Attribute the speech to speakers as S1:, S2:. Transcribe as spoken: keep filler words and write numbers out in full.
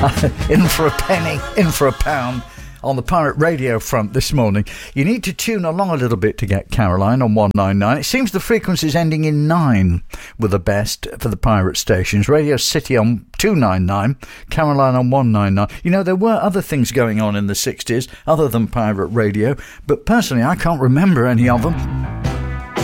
S1: In for a penny, in for a pound. On the pirate radio front this morning, you need to tune along a little bit to get Caroline on one ninety-nine. It seems the frequency's ending in nine with the best for the pirate stations. Radio City on two ninety-nine, Caroline on one ninety-nine. You know, there were other things going on in the sixties other than pirate radio, but personally I can't remember any of them.